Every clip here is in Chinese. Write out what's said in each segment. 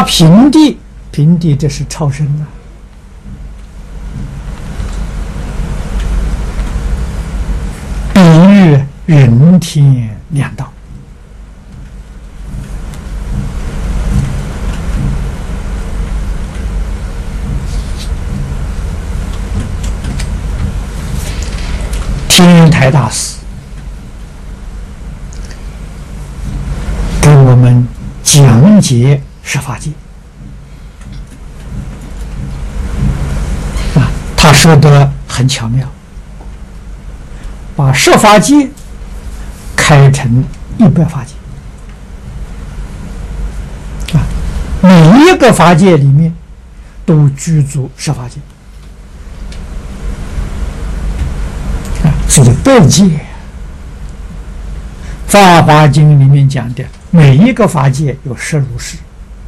平地，平地这是超生啊。比喻人天两道。天台大师给我们讲解十法界啊，他说的很巧妙，把十法界开成100法界啊，每一个法界里面都具足十法界。所以100界，《法华经》里面讲的每一个法界有10如是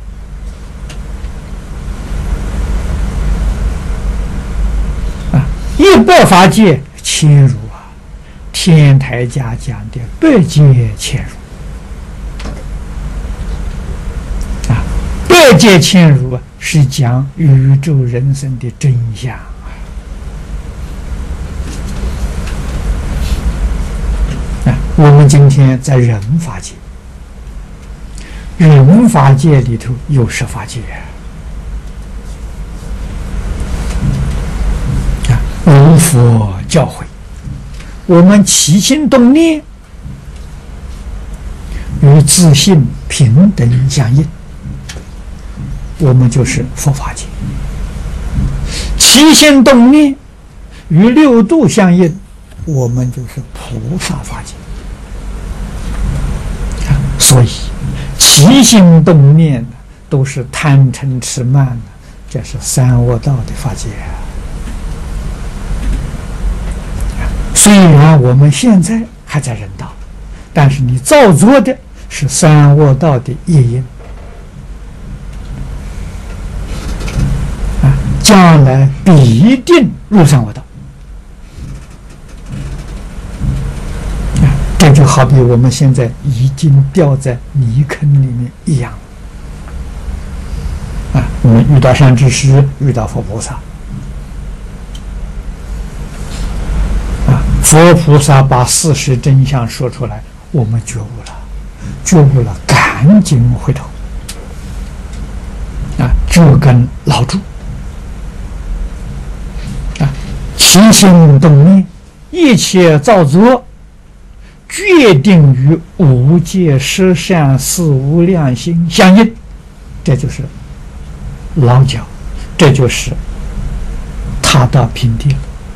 啊，100法界千如啊，天台家讲的100界千如啊，100界千如啊，是讲宇宙人生的真相。我们今天在人法界，人法界里头有十法界啊，如佛教诲，我们起心动念与自性平等相应，我们就是佛法界；起心动念与六度相应，我们就是菩萨法界。所以起心动念都是贪嗔痴慢，这是三恶道的法界。虽然我们现在还在人道，但是你造作的是三恶道的业因啊，将来必定入三恶道。这就好比我们现在已经掉在泥坑里面一样啊！我们遇到善知识，遇到佛菩萨啊，佛菩萨把事实真相说出来，我们觉悟了，觉悟了，赶紧回头啊，这根牢住啊，起心动念，一切造作。决定与无界十善四无量心相应，这就是牢脚，这就是踏到平地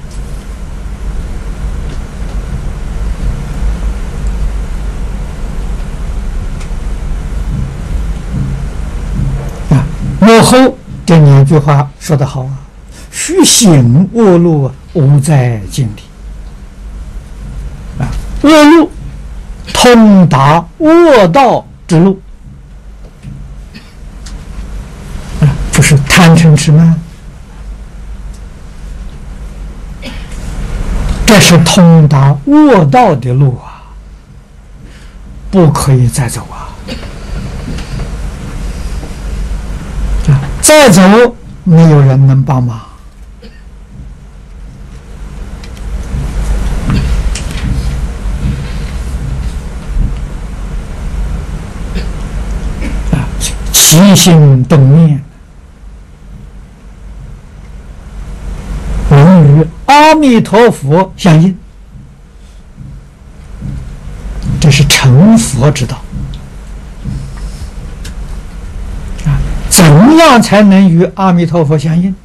啊。幕后这2句话说得好啊，须行恶路，无在境里。恶路通达恶道之路啊，就是贪嗔痴慢，这是通达恶道的路啊，不可以再走啊！再走没有人能帮忙。起心动念能与阿弥陀佛相应，这是成佛之道啊！怎样才能与阿弥陀佛相应？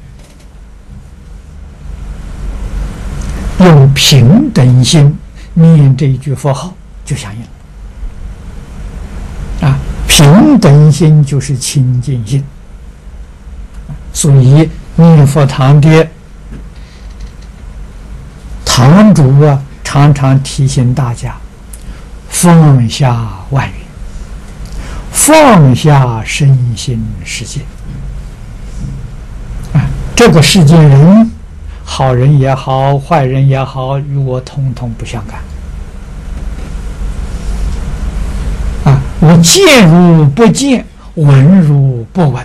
用平等心念这一句佛号就相应了啊！平等心就是清净心，所以念佛堂的堂主啊，常常提醒大家放下万缘，放下身心世界啊！这个世间人，好人也好，坏人也好，与我统统不相干。我见如不见，闻如不闻